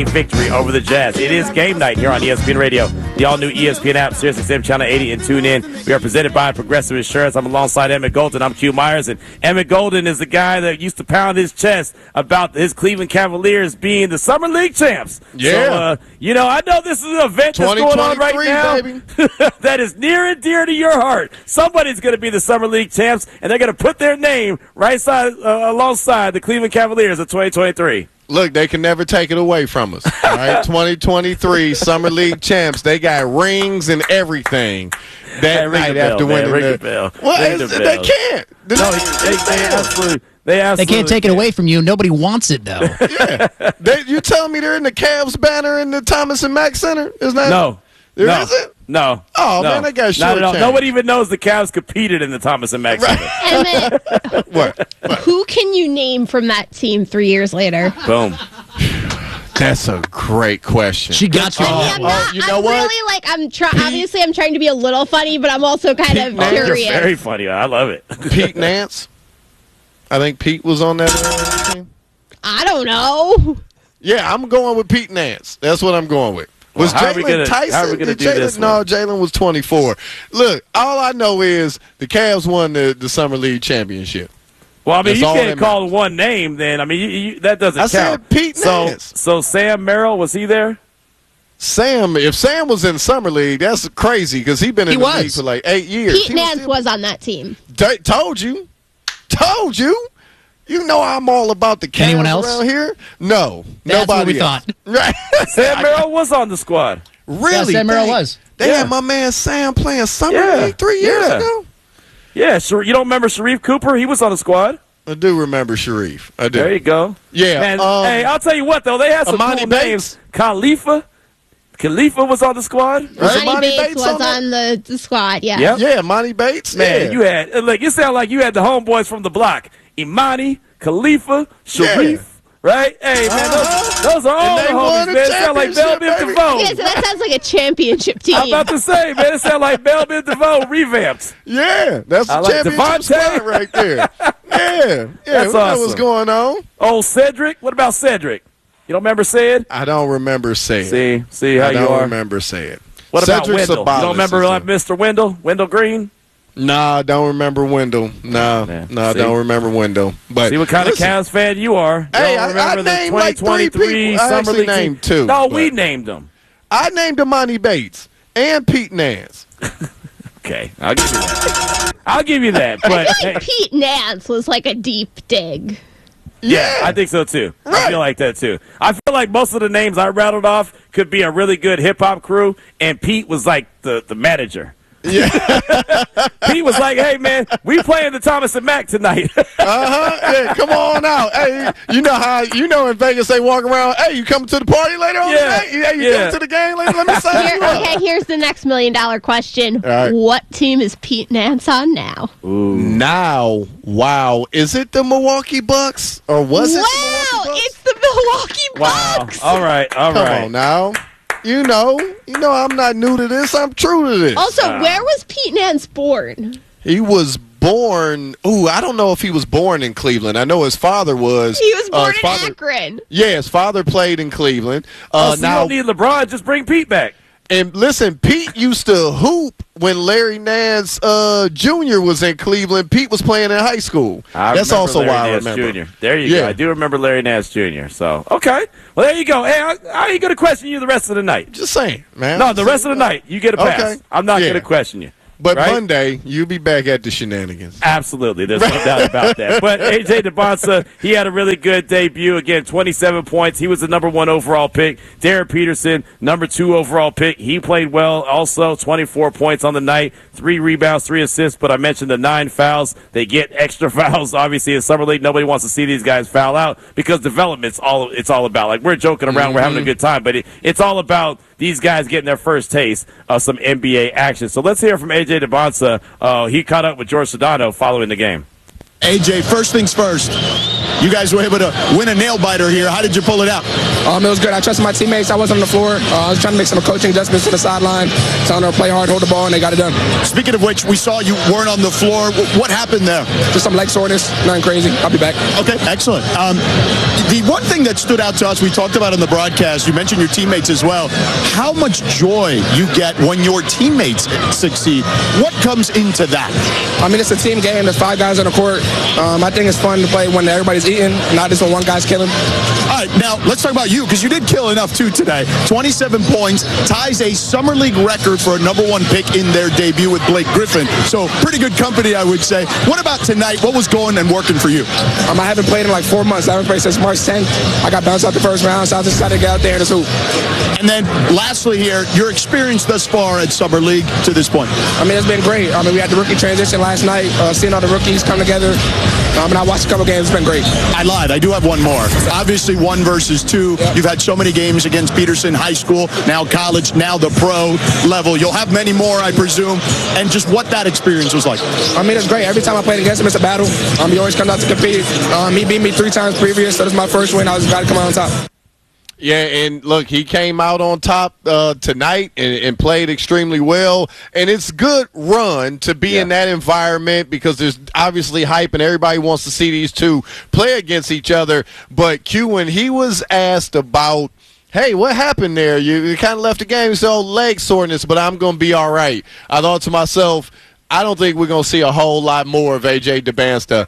victory over the Jazz. It is game night here on ESPN Radio, the all-new ESPN app, SiriusXM Channel 80, and tune in. We are presented by Progressive Insurance. I'm alongside Emmett Golden. I'm Q Myers, and Emmett Golden is the guy that used to pound his chest about his Cleveland Cavaliers being the Summer League champs. Yeah. So, I know this is an event that's going on right now that is near and dear to your heart. Somebody's going to be the Summer League champs, and they're going to put their name alongside the Cleveland Cavaliers of 2023. Look, they can never take it away from us. All right, 2023 Summer League champs. They got rings and everything that night after winning the. Well, they can't. No, they absolutely. They can't take it away from you. Nobody wants it, though. Yeah. You telling me they're in the Cavs banner in the Thomas and Mack Center? Isn't that? No. There isn't? No. Oh, man, they got short change. Nobody even knows the Cavs competed in the Thomas and Mack Center. Emmett, What? who can you name from that team 3 years later? Boom. That's a great question. She got you. You know what? Really obviously, I'm trying to be a little funny, but I'm also kind of You're curious. very funny. I love it. Pete Nance. I think Pete was on that team. I don't know. Yeah, I'm going with Pete Nance. That's what I'm going with. Was Jalen Tyson? How are we gonna do this? No, Jalen was 24. Look, all I know is the Cavs won the Summer League championship. Well, I mean, That's you all can't that call matters. one name then. I mean, that doesn't count. I said Pete Nance. So Sam Merrill, was he there? Sam, if Sam was in Summer League, that's crazy because he's been in the league for like 8 years. Pete Nance was on that team. Told you. You know I'm all about the Cavs Anyone else around here. No, That's nobody what we else. thought. Right. Sam Merrill was on the squad. Really? Yeah, Sam Merrill was. They Yeah. had my man Sam playing Summer League 3 years ago. Yeah, sure. You don't remember Sharif Cooper? He was on the squad. I do remember Sharif. I do. There you go. Yeah. Man, hey, I'll tell you what, though. They had some Amani cool Bates. names. Khalifa was on the squad. Right? Monty Monty Bates Bates was on on the squad, yeah. Yep. Yeah, Monty Bates. Man, yeah. you had, look, it sounded like you had the homeboys from the block. Imani, Khalifa, Sharif. Right? Hey, man, those are all And the they won homies, a man. It sound like Bell championship, Biv baby. DeVoe. Yeah, so that sounds like a championship team. I'm about to say, man, it sound like Bell Biv DeVoe revamped. Yeah, that's I the like championship Devontae. squad right there. Yeah, That's what awesome. was going on? Oh, Cedric? What about Cedric? You don't remember Ced? I don't remember saying. See how I you don't are. remember saying. What about Cedric Wendell? You Sabalas don't remember is Mr. Wendell? Wendell Green? Nah, I don't remember Wendell. No, I See? don't remember Wendell. But See what kind listen, of Cavs fan you are. You Hey, don't I remember the named like 3 2023 people. I Summer actually League team? named 2, No, but- we named them. I named Imani Bates and Pete Nance. Okay, I'll give you that. I'll give you that. I But feel like Pete Nance was like a deep dig. yeah, I think so too. I Right. feel like that too. I feel like most of the names I rattled off could be a really good hip hop crew, and Pete was like the manager. Yeah. Pete was like, "Hey man, we playing the Thomas and Mack tonight." Yeah, come on out. Hey, you know in Vegas they walk around, hey, you coming to the party later on Yeah, the night? Hey, you yeah. coming to the game later? Let me sign you up. Okay, here's the next $1 million question. right. What team is Pete Nance on now? Now, wow. Is it the Milwaukee Bucks? Or was it the Wow, Milwaukee Bucks? it's the Milwaukee Wow. Bucks. All right. Come on now. You know I'm not new to this. I'm true to this. Also, where was Pete Nance born? He was born. I don't know if he was born in Cleveland. I know his father was. He was born his in father, Akron. Yeah, his father played in Cleveland. So you now, don't need LeBron. Just bring Pete back. and listen, Pete used to hoop when Larry Nance Jr. was in Cleveland. Pete was playing in high school. That's remember also Larry why I Nance remember. Jr. There you Yeah. go. I do remember Larry Nance Jr. So, okay. Well, there you go. Hey, I ain't going to question you the rest of the night. Just saying, man. No, the rest of the night, you get a pass. Okay. I'm not Yeah. going to question you. But right? Monday, you'll be back at the shenanigans. Absolutely. There's no doubt about that. But A.J. DeBonsa, he had a really good debut. Again, 27 points. He was the number 1 overall pick. Derek Peterson, number 2 overall pick. He played well also, 24 points on the night, 3 rebounds, 3 assists. But I mentioned the 9 fouls. They get extra fouls. Obviously, in Summer League, nobody wants to see these guys foul out because development's it's all about. Like, we're joking around. We're having a good time. But it's all about these guys getting their first taste of some NBA action. So let's hear from A.J. DeBonsa. He caught up with George Sedano following the game. AJ, first things first, you guys were able to win a nail-biter here. How did you pull it out? It was good. I trusted my teammates. I wasn't on the floor. I was trying to make some coaching adjustments to the sideline, telling them to play hard, hold the ball, and they got it done. Speaking of which, we saw you weren't on the floor. What happened there? Just some leg soreness. Nothing crazy. I'll be back. Okay, excellent. The one thing that stood out to us, we talked about on the broadcast, you mentioned your teammates as well, how much joy you get when your teammates succeed. What comes into that? I mean, it's a team game. There's 5 guys on the court. I think it's fun to play when everybody's eating, not just when one guy's killing. All right, now let's talk about you, because you did kill enough too today. 27 points, ties a Summer League record for a #1 pick in their debut with Blake Griffin. So pretty good company, I would say. What about tonight? What was going and working for you? I haven't played in like 4 months. I haven't played since March 10th. I got bounced out the first round, so I just decided to get out there and just hoop. And then lastly here, your experience thus far at Summer League to this point. I mean, it's been great. We had the rookie transition last night, seeing all the rookies come together. And I watched a couple games. It's been great. I lied. I do have one more. Obviously, 1 versus 2. Yep. You've had so many games against Peterson High School, now college, now the pro level. You'll have many more, I presume. And just what that experience was like. I mean, it's great. Every time I played against him, it's a battle. He always comes out to compete. He beat me 3 times previous, so this is my first win. I was got to come out on top. Yeah, and look, he came out on top tonight and played extremely well. And it's a good run to be in that environment because there's obviously hype and everybody wants to see these two play against each other. But Q, when he was asked about, hey, what happened there? You kind of left the game, so leg soreness, but I'm going to be all right. I thought to myself, I don't think we're going to see a whole lot more of A.J. Dybantsa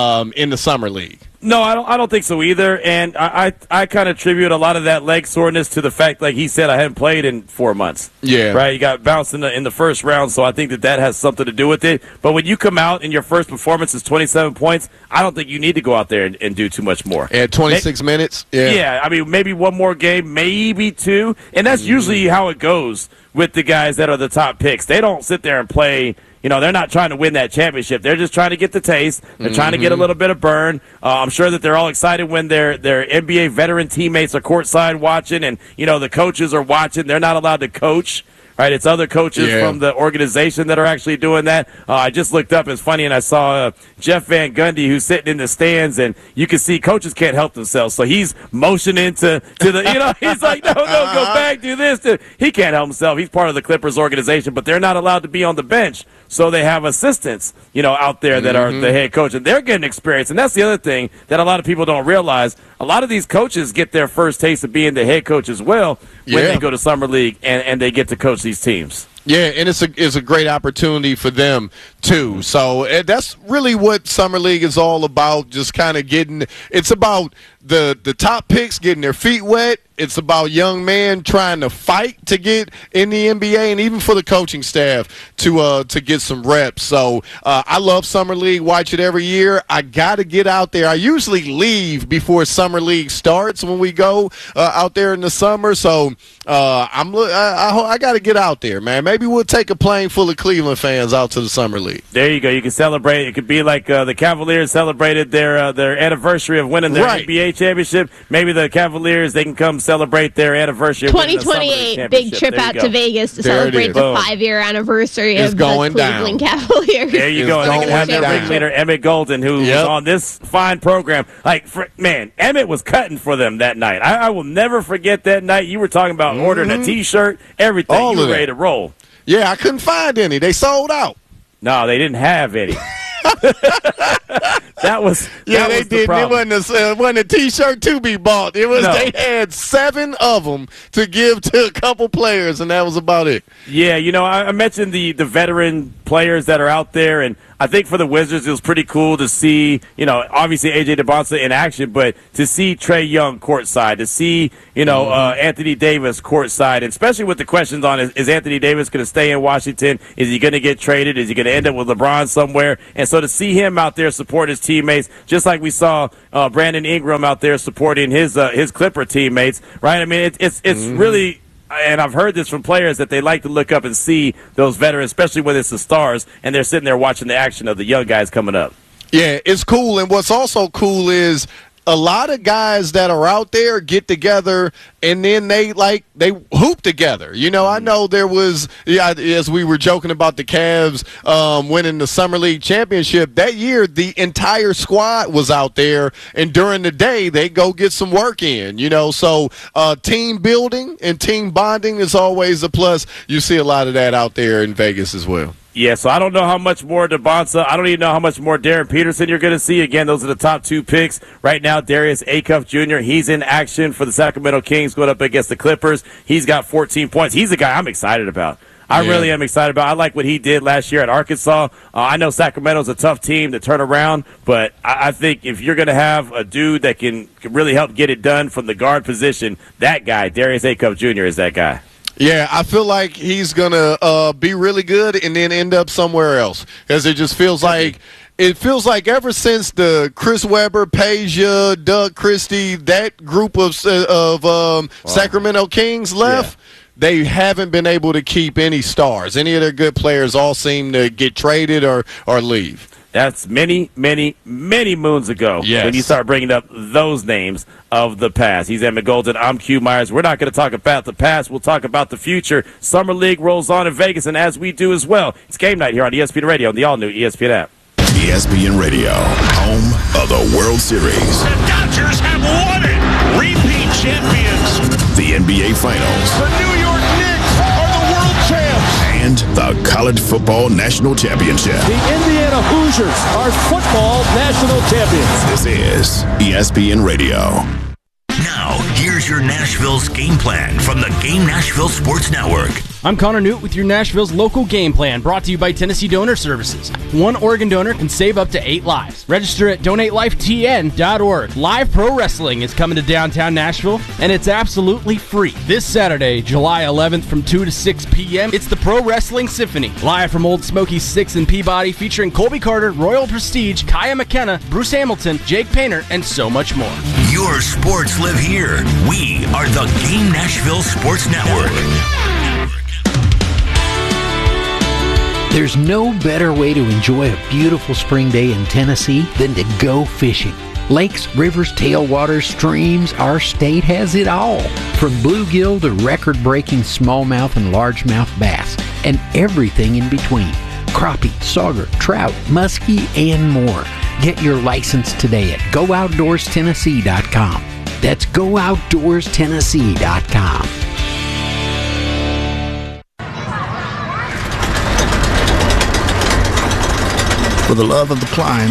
in the Summer League. No, I don't think so either. And I kind of attribute a lot of that leg soreness to the fact, like he said, I haven't played in 4 months. Yeah. Right? You got bounced in the first round, so I think that has something to do with it. But when you come out and your first performance is 27 points, I don't think you need to go out there and do too much more. At 26 minutes? Yeah. Yeah, I mean, maybe 1 more game, maybe 2. And that's usually how it goes with the guys that are the top picks. They don't sit there and play. You know, they're not trying to win that championship. They're just trying to get the taste. They're trying to get a little bit of burn. I'm sure that they're all excited when their NBA veteran teammates are courtside watching and, the coaches are watching. They're not allowed to coach. Right, it's other coaches from the organization that are actually doing that. I just looked up. It's funny, and I saw Jeff Van Gundy, who's sitting in the stands, and you can see coaches can't help themselves. So he's motioning to the, he's like, no, go back, do this. He can't help himself. He's part of the Clippers organization, but they're not allowed to be on the bench. So they have assistants, out there that are the head coach, and they're getting experience. And that's the other thing that a lot of people don't realize. A lot of these coaches get their first taste of being the head coach as well when they go to Summer League and they get to coach these teams. Yeah, and it's a great opportunity for them too. So that's really what Summer League is all about. Just kind of it's about the top picks getting their feet wet. It's about young men trying to fight to get in the NBA, and even for the coaching staff to get some reps. So I love Summer League. Watch it every year. I got to get out there. I usually leave before Summer League starts when we go out there in the summer. So I got to get out there, man. Maybe we'll take a plane full of Cleveland fans out to the Summer League. There you go. You can celebrate. It could be like the Cavaliers celebrated their anniversary of winning their NBA championship. Maybe the Cavaliers, they can come celebrate their anniversary. 2028, big trip out to Vegas to celebrate the 5-year anniversary of the Cleveland Cavaliers. There you go. And they can have their ringleader, Emmett Golden, who was on this fine program. Emmett was cutting for them that night. I will never forget that night. You were talking about ordering a T-shirt, everything. You were ready to roll. Yeah, I couldn't find any. They sold out. No, they didn't have any. They didn't. It wasn't a T-shirt to be bought. They had 7 of them to give to a couple players, and that was about it. Yeah, I mentioned the veteran players that are out there, and I think for the Wizards it was pretty cool to see, obviously A.J. Dybantsa in action, but to see Trae Young courtside, to see, Anthony Davis courtside, and especially with the questions on is Anthony Davis going to stay in Washington? Is he going to get traded? Is he going to end up with LeBron somewhere? And so to see him out there support his teammates, just like we saw Brandon Ingram out there supporting his Clipper teammates, right? I mean, it's really. And I've heard this from players that they like to look up and see those veterans, especially when it's the stars, and they're sitting there watching the action of the young guys coming up. Yeah, it's cool. And what's also cool is a lot of guys that are out there get together and then they hoop together. You know, I know there was, as we were joking about the Cavs winning the Summer League championship, that year the entire squad was out there, and during the day they go get some work in, you know. So team building and team bonding is always a plus. You see a lot of that out there in Vegas as well. Yeah, so I don't know how much more DeBonsa. I don't even know how much more Darren Peterson you're going to see. Again, those are the top 2 picks. Right now, Darius Acuff Jr., he's in action for the Sacramento Kings going up against the Clippers. He's got 14 points. He's a guy I'm excited about. I really am excited about. I like what he did last year at Arkansas. I know Sacramento's a tough team to turn around, but I think if you're going to have a dude that can really help get it done from the guard position, that guy, Darius Acuff Jr., is that guy. Yeah, I feel like he's going to be really good and then end up somewhere else, because it just feels like ever since the Chris Webber, Peja, Doug Christie, that group of Sacramento Kings left, they haven't been able to keep any stars. Any of their good players all seem to get traded or leave. That's many, many, many moons ago when you start bringing up those names of the past. He's Emmett Golden. I'm Q Myers. We're not going to talk about the past. We'll talk about the future. Summer League rolls on in Vegas, and as we do as well, it's game night here on ESPN Radio and the all-new ESPN app. ESPN Radio, home of the World Series. The Dodgers have won it. Repeat champions. The NBA Finals. The New York Knicks are the world champs. And the College Football National Championship. The Indiana Hoosiers are football national champions. This is ESPN Radio. Now, here's your Nashville's game plan from the Game Nashville Sports Network. I'm Connor Newt with your Nashville's local game plan, brought to you by Tennessee Donor Services. One Oregon donor can save up to 8 lives. Register at donatelifetn.org. Live pro wrestling is coming to downtown Nashville, and it's absolutely free. This Saturday, July 11th from 2 to 6 p.m., it's the Pro Wrestling Symphony. Live from Old Smoky 6 in Peabody, featuring Colby Carter, Royal Prestige, Kaya McKenna, Bruce Hamilton, Jake Painter, and so much more. Your sports live here. We are the Game Nashville Sports Network. There's no better way to enjoy a beautiful spring day in Tennessee than to go fishing. Lakes, rivers, tailwaters, streams, our state has it all. From bluegill to record-breaking smallmouth and largemouth bass, and everything in between. Crappie, sauger, trout, muskie, and more. Get your license today at GoOutdoorsTennessee.com. That's GoOutdoorsTennessee.com. For the love of the climb,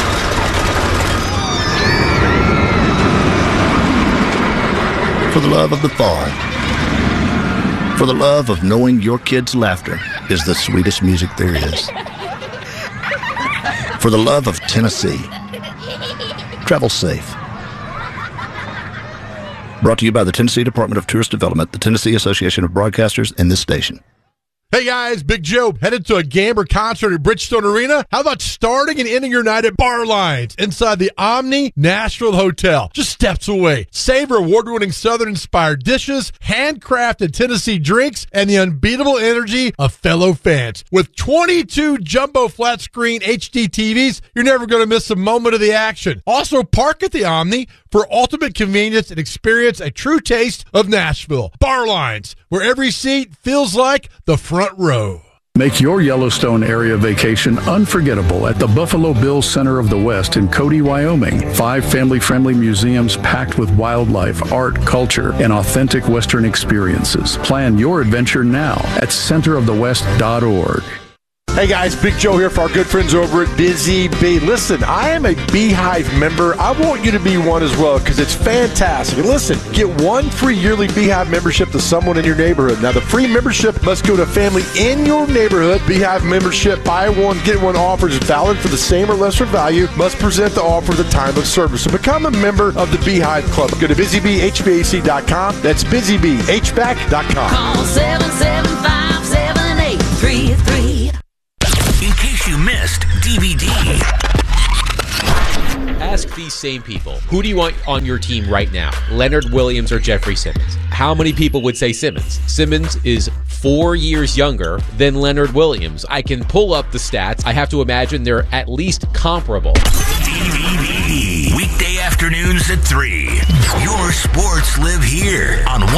for the love of the fall, for the love of knowing your kids' laughter is the sweetest music there is, for the love of Tennessee. Travel safe. Brought to you by the Tennessee Department of Tourist Development, the Tennessee Association of Broadcasters, and this station. Hey guys, Big Joe, headed to a Gamber concert at Bridgestone Arena? How about starting and ending your night at Bar Lines inside the Omni Nashville Hotel, just steps away? Savor award-winning Southern-inspired dishes, handcrafted Tennessee drinks, and the unbeatable energy of fellow fans. With 22 jumbo flat-screen HD TVs, you're never going to miss a moment of the action. Also, park at the Omni for ultimate convenience and experience a true taste of Nashville. Bar Lines, where every seat feels like the front row. Make your Yellowstone area vacation unforgettable at the Buffalo Bills Center of the West in Cody, Wyoming. 5 family-friendly museums packed with wildlife, art, culture, and authentic Western experiences. Plan your adventure now at centerofthewest.org. Hey guys, Big Joe here for our good friends over at Busy Bee. Listen, I am a Beehive member. I want you to be one as well because it's fantastic. And listen, get 1 free yearly Beehive membership to someone in your neighborhood. Now, the free membership must go to a family in your neighborhood. Beehive membership, buy one, get one offers valid for the same or lesser value. Must present the offer at the time of service. So become a member of the Beehive Club. Go to BusyBeeHVAC.com. That's BusyBeeHVAC.com. Call 775-7833. In case you missed DVD. Ask these same people, who do you want on your team right now? Leonard Williams or Jeffrey Simmons? How many people would say Simmons? Simmons is 4 years younger than Leonard Williams. I can pull up the stats. I have to imagine they're at least comparable. DVD. Weekday afternoons at 3. Your sports live here on